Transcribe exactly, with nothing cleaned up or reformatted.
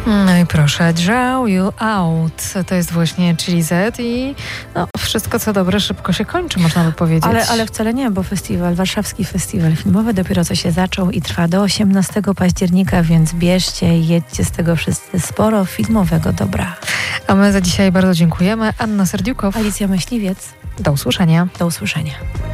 No i proszę, Draw You Out. To jest właśnie Chili Z i no, wszystko co dobre szybko się kończy, można by powiedzieć. Ale, ale wcale nie, bo festiwal, warszawski festiwal filmowy dopiero co się zaczął i trwa do osiemnastego października, więc bierzcie i jedźcie z tego wszyscy sporo filmowego dobra. A my za dzisiaj bardzo dziękujemy. Anna Serdiukow. Alicja Myśliwiec. Do usłyszenia. Do usłyszenia.